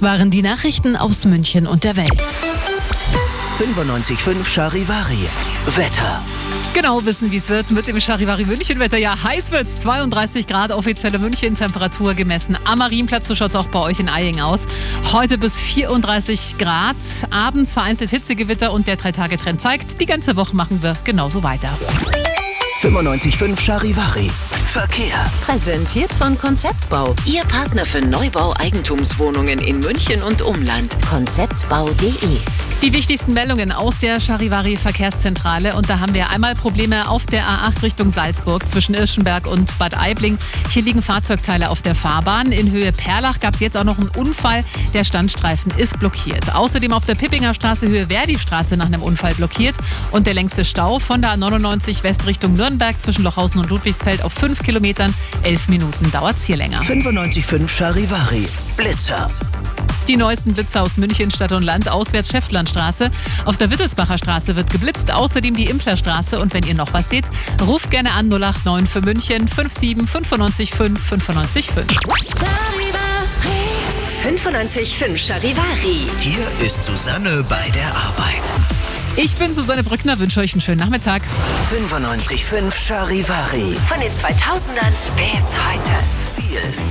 waren die Nachrichten aus München und der Welt. 95.5 Charivari. Wetter. Genau wissen, wie es wird mit dem Charivari München-Wetter. Ja, heiß wird's. 32 Grad offizielle München-Temperatur gemessen. Am Marienplatz, so schaut's auch bei euch in Eying aus. Heute bis 34 Grad. Abends vereinzelt Hitzegewitter und der 3-Tage-Trend zeigt, die ganze Woche machen wir genauso weiter. 95.5 Charivari. Verkehr. Präsentiert von Konzeptbau. Ihr Partner für Neubau-Eigentumswohnungen in München und Umland. Konzeptbau.de. Die wichtigsten Meldungen aus der Charivari Verkehrszentrale. Und da haben wir einmal Probleme auf der A8 Richtung Salzburg zwischen Irschenberg und Bad Aibling. Hier liegen Fahrzeugteile auf der Fahrbahn. In Höhe Perlach gab es jetzt auch noch einen Unfall. Der Standstreifen ist blockiert. Außerdem auf der Pippinger Straße Höhe Verdi-Straße nach einem Unfall blockiert. Und der längste Stau von der A99 West Richtung Nürnberg zwischen Lochhausen und Ludwigsfeld auf 5 Kilometern. 11 Minuten dauert es hier länger. 95.5 Charivari. Blitzer. Die neuesten Blitzer aus München, Stadt und Land, auswärts Schäftlarnstraße. Auf der Wittelsbacher Straße wird geblitzt, außerdem die Implerstraße. Und wenn ihr noch was seht, ruft gerne an 089 für München 57 95 5 95 5. 95.5 Charivari. Hier ist Susanne bei der Arbeit. Ich bin Susanne Brückner, wünsche euch einen schönen Nachmittag. 95.5 Charivari. Von den 2000ern bis heute. Viel